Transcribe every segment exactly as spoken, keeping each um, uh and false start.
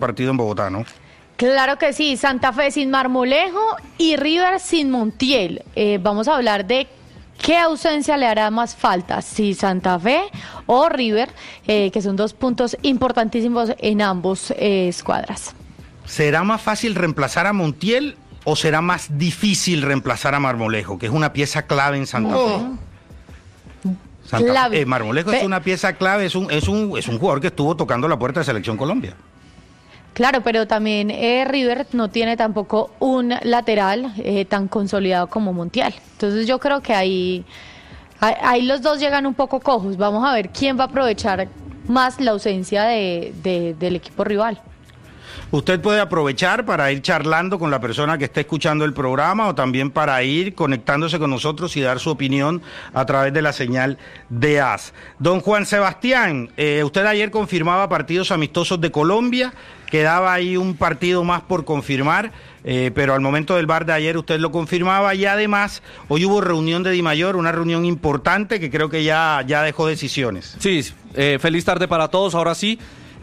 partido en Bogotá, ¿no? Claro que sí, Santa Fe sin Marmolejo y River sin Montiel. Eh, vamos a hablar de qué ausencia le hará más falta, si Santa Fe o River, eh, que son dos puntos importantísimos en ambos eh, escuadras. ¿Será más fácil reemplazar a Montiel o será más difícil reemplazar a Marmolejo, que es una pieza clave en Santa oh. Fe? Santa Clave. Fe. Eh, Marmolejo Pe- es una pieza clave, es un, es un, es un jugador que estuvo tocando la puerta de Selección Colombia. Claro, pero también eh, River no tiene tampoco un lateral eh, tan consolidado como Montiel. Entonces yo creo que ahí, ahí, ahí los dos llegan un poco cojos. Vamos a ver quién va a aprovechar más la ausencia de, de, del equipo rival. Usted puede aprovechar para ir charlando con la persona que esté escuchando el programa o también para ir conectándose con nosotros y dar su opinión a través de la señal de A S. Don Juan Sebastián, eh, usted ayer confirmaba partidos amistosos de Colombia, quedaba ahí un partido más por confirmar, eh, pero al momento del V A R de ayer usted lo confirmaba y además hoy hubo reunión de Dimayor, una reunión importante que creo que ya, ya dejó decisiones. Sí, eh, feliz tarde para todos, ahora sí.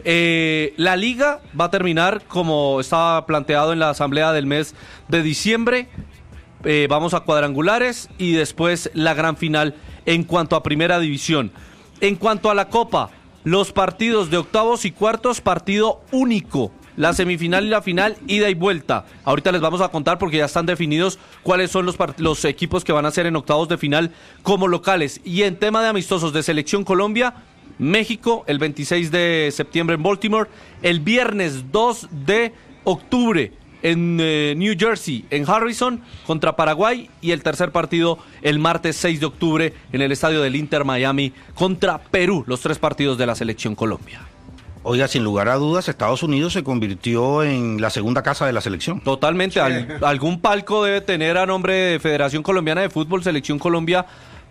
Eh, la liga va a terminar como estaba planteado en la asamblea del mes de diciembre. Eh, vamos a cuadrangulares y después la gran final en cuanto a primera división. En cuanto a la Copa, los partidos de octavos y cuartos, partido único. La semifinal y la final, ida y vuelta. Ahorita les vamos a contar porque ya están definidos cuáles son los, part- los equipos que van a ser en octavos de final como locales. Y en tema de amistosos de Selección Colombia, México, el veintiséis de septiembre en Baltimore, el viernes dos de octubre en eh, New Jersey, en Harrison, contra Paraguay, y el tercer partido el martes seis de octubre en el estadio del Inter Miami contra Perú, los tres partidos de la Selección Colombia. Oiga, sin lugar a dudas, Estados Unidos se convirtió en la segunda casa de la selección. Totalmente, al, algún palco debe tener a nombre de Federación Colombiana de Fútbol, Selección Colombia,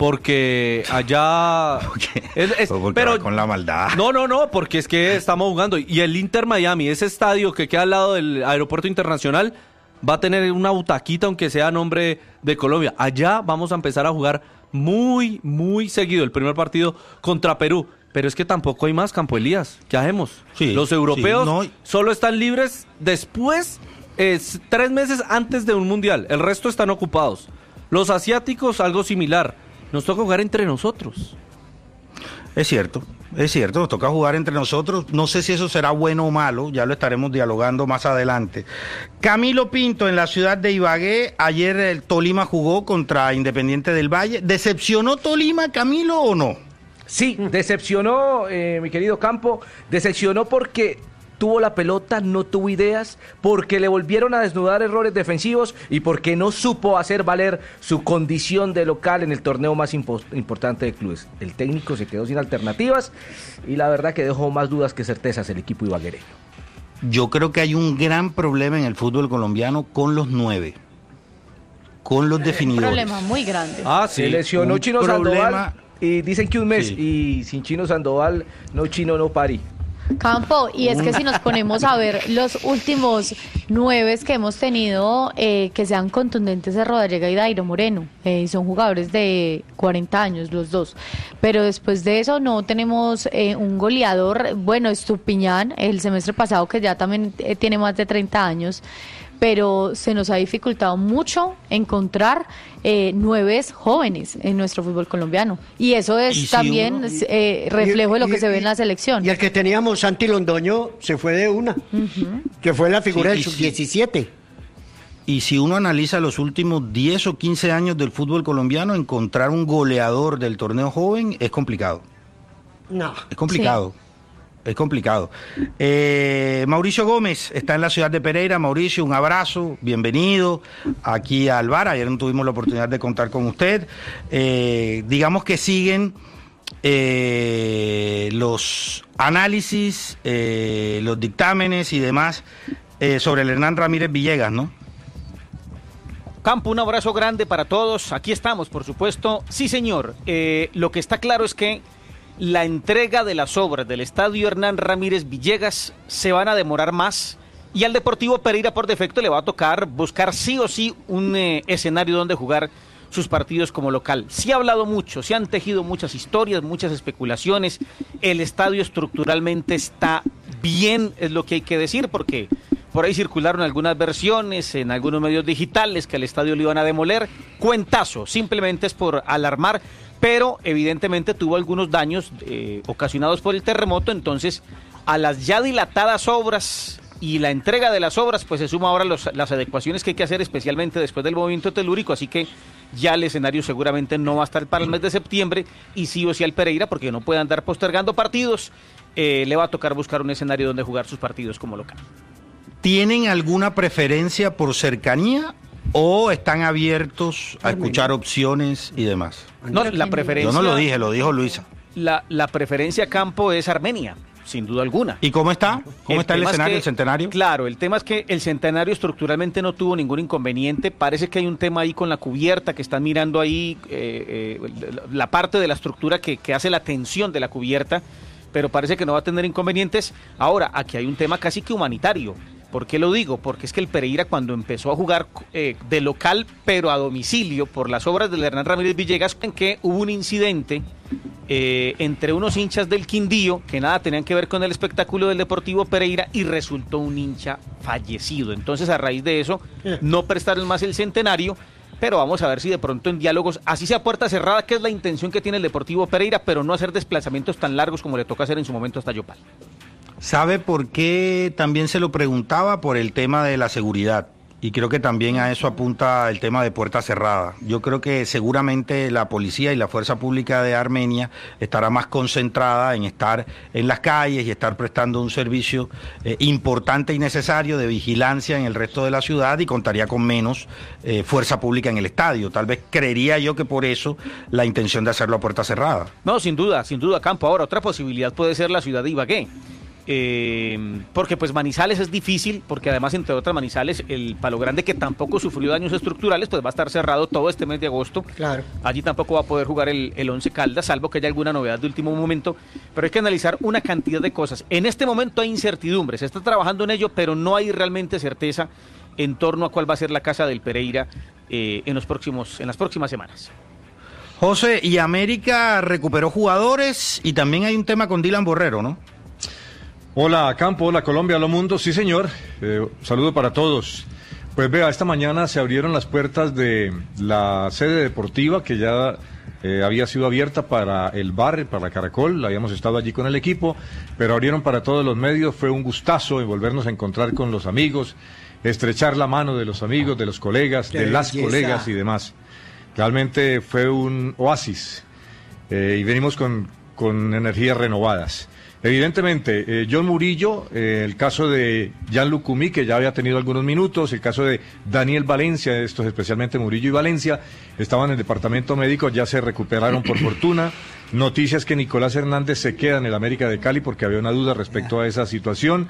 porque allá es, es, porque pero con la maldad. No, no, no, porque es que estamos jugando y el Inter Miami, ese estadio que queda al lado del aeropuerto internacional, va a tener una butaquita aunque sea a nombre de Colombia. Allá vamos a empezar a jugar muy, muy seguido el primer partido contra Perú, pero es que tampoco hay más, Campo Elías. ¿Qué hacemos? Sí, Los europeos sí, no. solo están libres después, eh, tres meses antes de un mundial, el resto están ocupados. Los asiáticos, algo similar. Nos toca jugar entre nosotros. Es cierto, es cierto, nos toca jugar entre nosotros. No sé si eso será bueno o malo, ya lo estaremos dialogando más adelante. Camilo Pinto, en la ciudad de Ibagué, ayer el Tolima jugó contra Independiente del Valle. ¿Decepcionó Tolima, Camilo, o no? Sí, decepcionó, eh, mi querido Campo, decepcionó porque tuvo la pelota, no tuvo ideas, porque le volvieron a desnudar errores defensivos y porque no supo hacer valer su condición de local en el torneo más impo- importante de clubes. El técnico se quedó sin alternativas y la verdad que dejó más dudas que certezas el equipo ibaguereño. Yo creo que hay un gran problema en el fútbol colombiano con los nueve, con los definidores. Un problema muy grande. Ah, sí. Se lesionó un Chino problema- Sandoval y dicen que un mes Sí. y sin Chino Sandoval, no Chino, no pari. Campo, y es que si nos ponemos a ver los últimos nueve que hemos tenido, eh, que sean contundentes de Rodallega y Dairo Moreno, eh, son jugadores de cuarenta años los dos, pero después de eso no tenemos eh, un goleador, bueno, Estupiñán, el semestre pasado que ya también eh, tiene más de treinta años, pero se nos ha dificultado mucho encontrar eh, nueves jóvenes en nuestro fútbol colombiano. Y eso es Y si también uno- eh, reflejo de lo Y- que se ve y- en la selección. Y el que teníamos, Santi Londoño, se fue de una, que fue la figura Sí, del y sub sí. diecisiete. Y si uno analiza los últimos diez o quince años del fútbol colombiano, encontrar un goleador del torneo joven es complicado. No. Es complicado. Es complicado. Eh, Mauricio Gómez está en la ciudad de Pereira. Mauricio, un abrazo, bienvenido aquí al V A R. Ayer no tuvimos la oportunidad de contar con usted. Eh, digamos que siguen eh, los análisis, eh, los dictámenes y demás eh, sobre el Hernán Ramírez Villegas, ¿no? Campo, un abrazo grande para todos. Aquí estamos, por supuesto. Sí, señor. Eh, lo que está claro es que la entrega de las obras del estadio Hernán Ramírez Villegas se van a demorar más y al Deportivo Pereira por defecto le va a tocar buscar sí o sí un eh, escenario donde jugar sus partidos como local. Se ha hablado mucho, se han tejido muchas historias, muchas especulaciones. El estadio estructuralmente está bien es lo que hay que decir, porque por ahí circularon algunas versiones en algunos medios digitales que el estadio lo iban a demoler. Cuentazo, simplemente es por alarmar, pero evidentemente tuvo algunos daños eh, ocasionados por el terremoto, entonces a las ya dilatadas obras y la entrega de las obras, pues se suma ahora los, las adecuaciones que hay que hacer, especialmente después del movimiento telúrico, así que ya el escenario seguramente no va a estar para el mes de septiembre, y sí o sí al Pereira, porque no puede andar postergando partidos, eh, le va a tocar buscar un escenario donde jugar sus partidos como local. ¿Tienen alguna preferencia por cercanía o están abiertos a escuchar opciones y demás? No, la preferencia... Yo no lo dije, lo dijo Luisa. La, la preferencia campo es Armenia, sin duda alguna. ¿Y cómo está? ¿Cómo el está el escenario, que, el Centenario? Claro, el tema es que el Centenario estructuralmente no tuvo ningún inconveniente. Parece que hay un tema ahí con la cubierta, que están mirando ahí eh, eh, la parte de la estructura que, que hace la tensión de la cubierta, pero parece que no va a tener inconvenientes. Ahora, aquí hay un tema casi que humanitario. ¿Por qué lo digo? Porque es que el Pereira, cuando empezó a jugar eh, de local, pero a domicilio, por las obras del Hernán Ramírez Villegas, en que hubo un incidente eh, entre unos hinchas del Quindío, que nada tenían que ver con el espectáculo del Deportivo Pereira, y resultó un hincha fallecido. Entonces, a raíz de eso, no prestaron más el Centenario, pero vamos a ver si de pronto en diálogos, así sea puerta cerrada, que es la intención que tiene el Deportivo Pereira, pero no hacer desplazamientos tan largos como le toca hacer en su momento hasta Yopal. ¿Sabe por qué también se lo preguntaba? Por el tema de la seguridad. Y creo que también a eso apunta el tema de puerta cerrada. Yo creo que seguramente la policía y la fuerza pública de Armenia estará más concentrada en estar en las calles y estar prestando un servicio eh, importante y necesario de vigilancia en el resto de la ciudad, y contaría con menos eh, fuerza pública en el estadio. Tal vez creería yo que por eso la intención de hacerlo a puerta cerrada. No, sin duda, sin duda, Campo. Ahora, otra posibilidad puede ser la ciudad de Ibagué. Eh, porque pues Manizales es difícil, porque además, entre otras, Manizales, el Palo Grande, que tampoco sufrió daños estructurales, pues va a estar cerrado todo este mes de agosto. Claro. Allí tampoco va a poder jugar el, el Once Caldas, salvo que haya alguna novedad de último momento, pero hay que analizar una cantidad de cosas. En este momento hay incertidumbre, se está trabajando en ello, pero no hay realmente certeza en torno a cuál va a ser la casa del Pereira eh, en los próximos, en las próximas semanas. José, y América recuperó jugadores, y también hay un tema con Dylan Borrero, ¿no? Hola Campo, hola Colombia, hola mundo, sí señor, eh, saludo para todos. Pues vea, esta mañana se abrieron las puertas de la sede deportiva que ya eh, había sido abierta para el bar, para Caracol, habíamos estado allí con el equipo, pero abrieron para todos los medios. Fue un gustazo volvernos a encontrar con los amigos, estrechar la mano de los amigos, de los colegas, Qué de las belleza. colegas y demás. Realmente fue un oasis eh, y venimos con, con energías renovadas. Evidentemente, eh, John Murillo, eh, el caso de Jean-Luc Cumí, que ya había tenido algunos minutos, el caso de Daniel Valencia, estos especialmente Murillo y Valencia, estaban en el departamento médico, ya se recuperaron por fortuna. Noticias que Nicolás Hernández se queda en el América de Cali porque había una duda respecto a esa situación.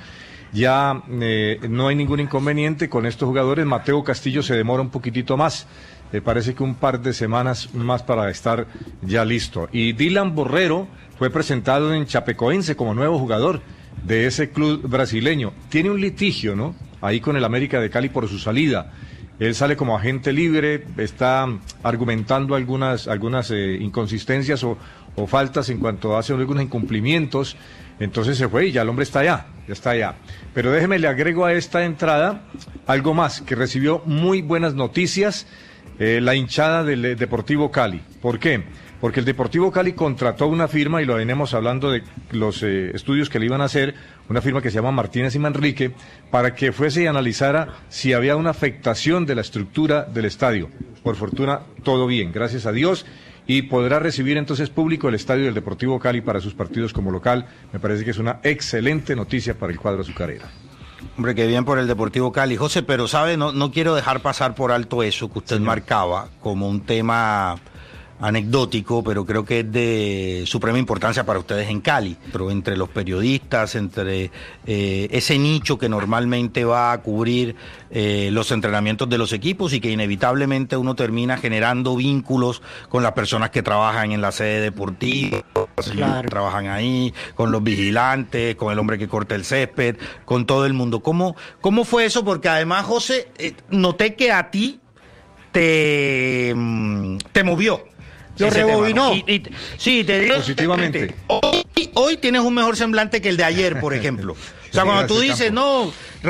Ya eh, no hay ningún inconveniente con estos jugadores. Mateo Castillo se demora un poquitito más. Me eh, parece que un par de semanas más para estar ya listo. Y Dylan Borrero fue presentado en Chapecoense como nuevo jugador de ese club brasileño. Tiene un litigio, ¿no? Ahí con el América de Cali por su salida. Él sale como agente libre, está argumentando algunas, algunas eh, inconsistencias o, o faltas en cuanto a hace algunos incumplimientos. Entonces se fue y ya el hombre está allá, ya está allá. Pero déjeme, le agrego a esta entrada algo más, que recibió muy buenas noticias eh, la hinchada del eh, Deportivo Cali. ¿Por qué? Porque el Deportivo Cali contrató una firma, y lo venimos hablando de los eh, estudios que le iban a hacer, una firma que se llama Martínez y Manrique, para que fuese y analizara si había una afectación de la estructura del estadio. Por fortuna, todo bien, gracias a Dios, y podrá recibir entonces público el estadio del Deportivo Cali para sus partidos como local. Me parece que es una excelente noticia para el cuadro azucarero. Hombre, qué bien por el Deportivo Cali. José, pero sabe, no, no quiero dejar pasar por alto eso que usted Señor. marcaba como un tema anecdótico, pero creo que es de suprema importancia para ustedes en Cali. Pero entre los periodistas, entre eh, ese nicho que normalmente va a cubrir eh, los entrenamientos de los equipos, y que inevitablemente uno termina generando vínculos con las personas que trabajan en la sede deportiva, claro. que trabajan ahí, con los vigilantes, con el hombre que corta el césped, con todo el mundo. ¿Cómo, cómo fue eso? Porque además, José, eh, noté que a ti te, te movió. Lo rebobinó. Y, y, sí, te digo positivamente. Hoy, hoy tienes un mejor semblante que el de ayer, por ejemplo. sea, cuando tú ese dices, campo. no,